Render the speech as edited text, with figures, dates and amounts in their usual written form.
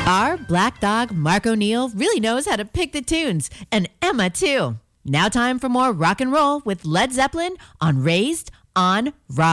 Our black dog, Mark O'Neill, really knows how to pick the tunes, and Emma, too. Now time for more rock and roll with Led Zeppelin on Raised on Rock.